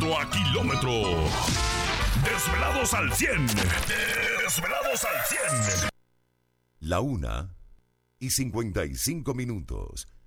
Rolando a kilómetro. Desvelados al 100. Desvelados al 100. La 1:55.